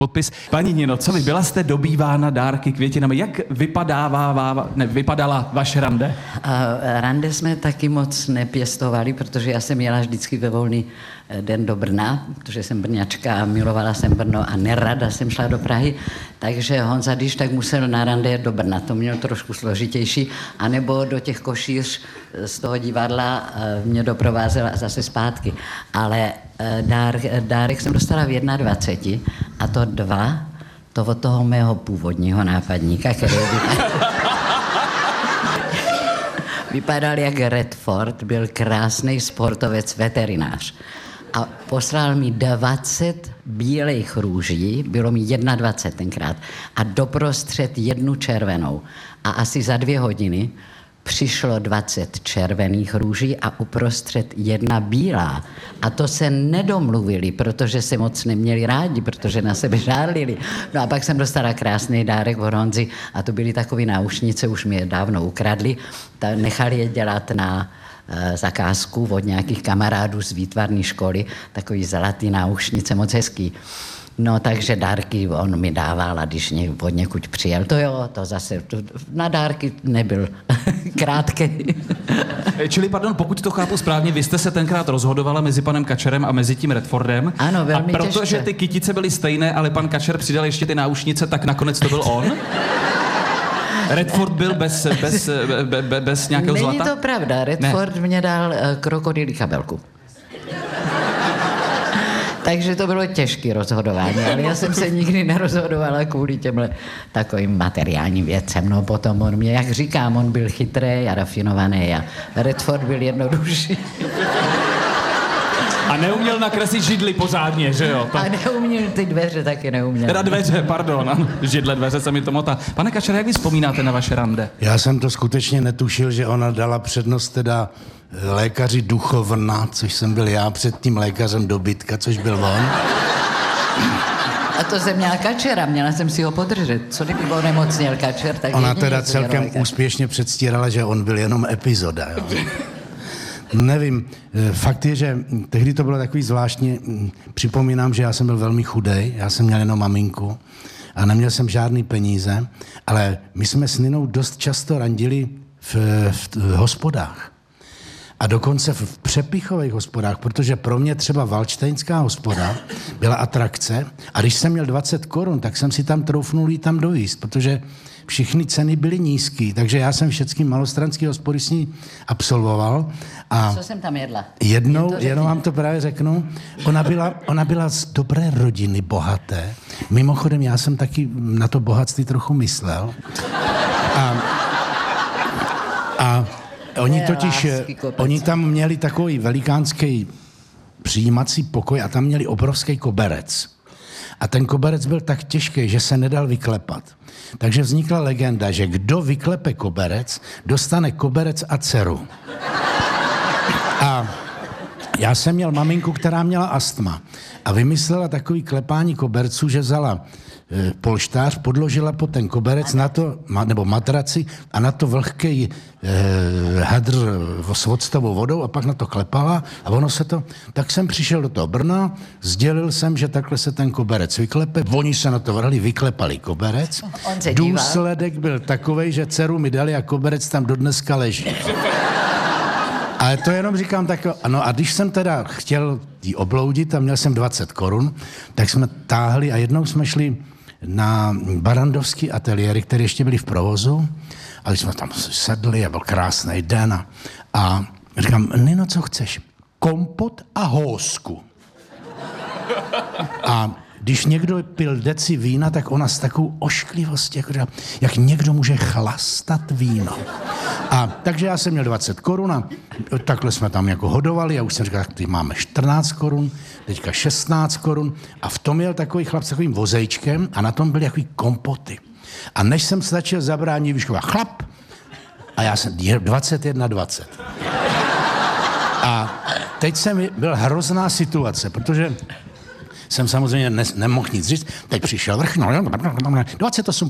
podpis. Paní Nino, co vy, byla jste dobývána dárky, květinami, jak vypadala vaše rande? Rande jsme taky moc nepěstovali, protože já jsem jela vždycky ve volný den do Brna, protože jsem Brňačka a milovala jsem Brno a nerada jsem šla do Prahy, takže Honza, když tak musel na rande do Brna, to měl trošku složitější, anebo do těch Košíř z toho divadla mě doprovázel a zase zpátky. Ale dárek jsem dostala v 21 a to 2, to od toho mého původního nápadníka, který vypadal jak Redford, byl krásný sportovec, veterinář. A poslal mi 20 bílých růží, bylo mi 21 tenkrát, a doprostřed 1 červenou. A asi za 2 hodiny přišlo 20 červených růží a uprostřed 1 bílá. A to se nedomluvili, protože se moc neměli rádi, protože na sebe žárlili. No a pak jsem dostala krásný dárek od Honzy a to byly takové náušnice, už mi je dávno ukradli. Nechali je dělat na zakázku od nějakých kamarádů z výtvarné školy, takový zlatý náušnice, moc hezký. No, takže dárky on mi dával a když od někud přijel, to jo, to zase, na dárky nebyl krátký. Čili, pardon, pokud to chápu správně, vy jste se tenkrát rozhodovala mezi panem Kačerem a mezi tím Redfordem. Ano, velmi těžké. A protože ty kytice byly stejné, ale pan Kačer přidal ještě ty náušnice, tak nakonec to byl on? Redford byl bez nějakého zlata? Není to pravda, Redford mě dal krokodýlí kabelku. Takže to bylo těžké rozhodování, ale já jsem se nikdy nerozhodovala kvůli těmhle takovým materiálním věcem. No potom on mě, jak říkám, on byl chytrý a rafinovaný a Redford byl jednodušší. A neuměl nakreslit židli pořádně, že jo? A neuměl ty dveře, taky neuměl. Teda dveře, pardon, židle, dveře se mi to motá. Pane Kačere, jak vy vzpomínáte na vaše rande? Já jsem to skutečně netušil, že ona dala přednost teda lékaři duchovna, což jsem byl já, před tím lékařem dobytka, což byl on. A to jsem měla Kačera, měla jsem si ho podržet. Co kdyby onemocněl Kačer, tak ona teda celkem úspěšně předstírala, že on byl jenom epizoda, jo. Nevím, fakt je, že tehdy to bylo takový zvláštní, připomínám, že já jsem byl velmi chudej, já jsem měl jenom maminku a neměl jsem žádný peníze, ale my jsme s Ninou dost často randili v hospodách. A dokonce v přepichových hospodách, protože pro mě třeba Valdštejnská hospoda byla atrakce a když jsem měl 20 korun, tak jsem si tam troufnul jít tam dojíst, protože všechny ceny byly nízký, takže já jsem všechny malostranský hospody s ní absolvoval. A co jsem tam jedla? Jednou, jenom vám to právě řeknu, ona byla z dobré rodiny, bohaté. Mimochodem, já jsem taky na to bohatství trochu myslel. A oni tam měli takový velikánský přijímací pokoj a tam měli obrovský koberec. A ten koberec byl tak těžký, že se nedal vyklepat. Takže vznikla legenda, že kdo vyklepe koberec, dostane koberec a dceru. A já jsem měl maminku, která měla astma a vymyslela takový klepání koberců, že vzala polštář, podložila pod ten koberec na to, nebo matraci a na to vlhký hadr s octovou vodou a pak na to klepala a ono se to... Tak jsem přišel do toho Brna, sdělil jsem, že takhle se ten koberec vyklepe, oni se na to vrhli, vyklepali koberec. Důsledek byl takovej, že dceru mi dali a koberec tam dodneska leží. Ale to jenom říkám tak, no a když jsem teda chtěl jí obloudit a měl jsem 20 korun, tak jsme táhli a jednou jsme šli na barandovský ateliéry, které ještě byly v provozu, a když jsme tam sedli a byl krásný den a říkám, Nino, co chceš? Kompot a housku. A když někdo pil deci vína, tak ona s takovou ošklivostí, jako jak někdo může chlastat víno. A takže já jsem měl 20 korun a takhle jsme tam jako hodovali a už jsem říkal, teď máme 14 korun, teďka 16 korun a v tom jel takový chlap s takovým vozejčkem a na tom byly takový kompoty. A než jsem stačil zabránit, vyškoval chlap a já jsem 21,20. A teď byl hrozná situace, protože jsem samozřejmě nemohl nic říct, teď přišel vrch, 28